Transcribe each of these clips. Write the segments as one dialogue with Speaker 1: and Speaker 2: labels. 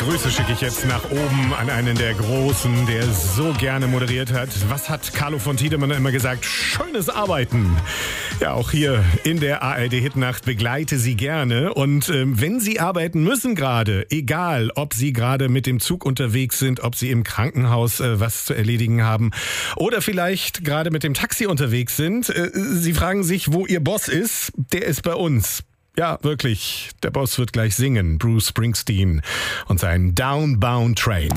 Speaker 1: Grüße schicke ich jetzt nach oben an einen der Großen, der so gerne moderiert hat. Was hat Carlo von Tiedemann immer gesagt? Schönes Arbeiten. Ja, auch hier in der ARD-Hitnacht begleite Sie gerne. Und wenn Sie arbeiten müssen gerade, egal ob Sie gerade mit dem Zug unterwegs sind, ob Sie im Krankenhaus was zu erledigen haben oder vielleicht gerade mit dem Taxi unterwegs sind, Sie fragen sich, wo Ihr Boss ist, der ist bei uns. Ja, wirklich. Der Boss wird gleich singen. Bruce Springsteen und sein Downbound Train.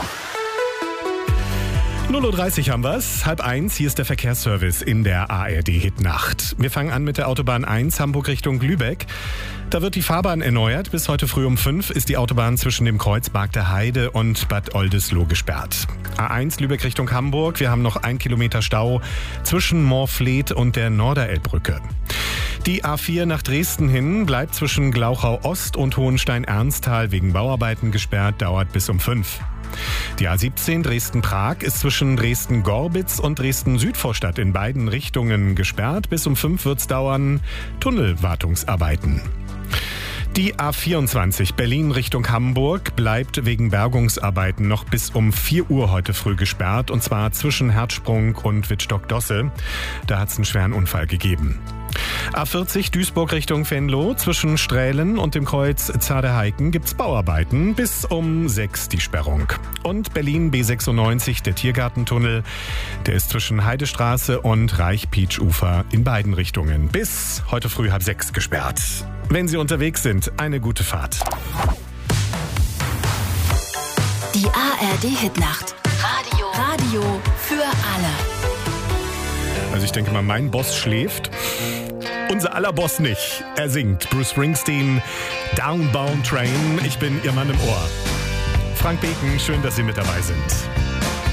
Speaker 1: 0:30 Uhr haben wir's. 12:30. Hier ist der Verkehrsservice in der ARD-Hitnacht. Wir fangen an mit der Autobahn 1 Hamburg Richtung Lübeck. Da wird die Fahrbahn erneuert. Bis heute früh um 5 ist die Autobahn zwischen dem Kreuz Bargter Heide und Bad Oldesloe gesperrt. A1 Lübeck Richtung Hamburg. Wir haben noch 1 Kilometer Stau zwischen Moorfleet und der Norderelbbrücke. Die A4 nach Dresden hin bleibt zwischen Glauchau Ost und Hohenstein-Ernsthal wegen Bauarbeiten gesperrt, dauert bis um 5. Die A17 Dresden-Prag ist zwischen Dresden-Gorbitz und Dresden-Südvorstadt in beiden Richtungen gesperrt. Bis um 5 wird's dauern. Tunnelwartungsarbeiten. Die A24 Berlin Richtung Hamburg bleibt wegen Bergungsarbeiten noch bis um 4 Uhr heute früh gesperrt. Und zwar zwischen Herzsprung und Wittstock-Dosse. Da hat's einen schweren Unfall gegeben. A40 Duisburg Richtung Venlo. Zwischen Strählen und dem Kreuz Zaderheiken gibt's Bauarbeiten. Bis um 6 die Sperrung. Und Berlin B96, der Tiergartentunnel. Der ist zwischen Heidestraße und Reich-Pietsch-Ufer in beiden Richtungen bis heute früh 5:30 gesperrt. Wenn Sie unterwegs sind, eine gute Fahrt.
Speaker 2: Die ARD-Hitnacht. Radio für alle.
Speaker 1: Also ich denke mal, mein Boss schläft. Unser aller Boss nicht. Er singt. Bruce Springsteen, Downbound Train. Ich bin Ihr Mann im Ohr. Frank Beken, schön, dass Sie mit dabei sind.